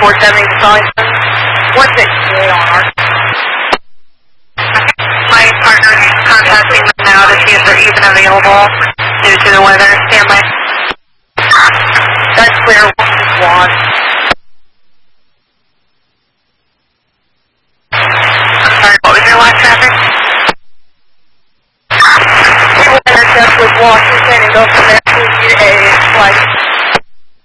470 to Arlington. 168 on our. My partner is contacting them now to see if they're even available due to the weather. Stand by. That's clear. One. I'm sorry, what was your last traffic? We will intercept with Washington and go from there to a flight.